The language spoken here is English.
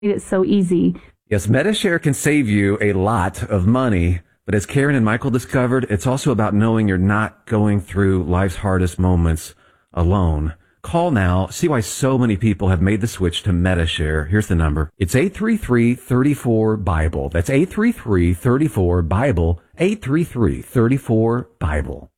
made it so easy. Yes, MediShare can save you a lot of money, but as Karen and Michael discovered, it's also about knowing you're not going through life's hardest moments alone. Call now. See why so many people have made the switch to MediShare. Here's the number. It's 833-34-BIBLE. That's 833-34-BIBLE, 833-34-BIBLE.